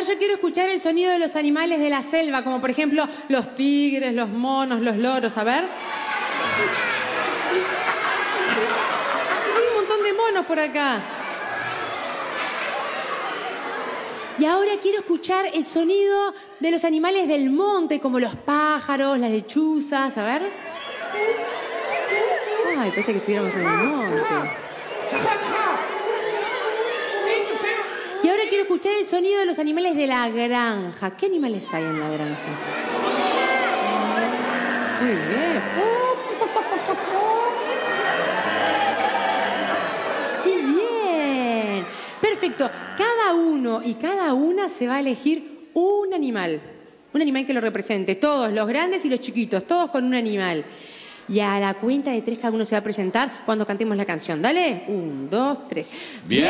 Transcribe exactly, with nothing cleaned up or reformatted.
ver, yo quiero escuchar el sonido de los animales de la selva, como por ejemplo los tigres, los monos, los loros. A ver. Hay un montón de monos por acá. Y ahora quiero escuchar el sonido de los animales del monte, como los pájaros, las lechuzas. A ver. Ay, parece que estuviéramos en el monte. Y ahora quiero escuchar el sonido de los animales de la granja. ¿Qué animales hay en la granja? Muy bien. Muy bien. Perfecto. Cada uno y cada una se va a elegir un animal. Un animal que lo represente. Todos, los grandes y los chiquitos. Todos con un animal. Y a la cuenta de tres cada uno se va a presentar cuando cantemos la canción. Dale. Un, dos, tres. Bien.